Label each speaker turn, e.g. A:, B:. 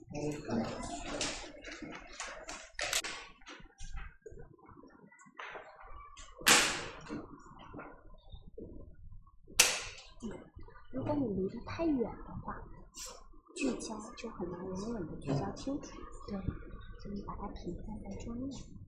A: 如果你离得太远的话，聚焦就很难稳稳的聚焦清楚。对，所以把它平放在桌面。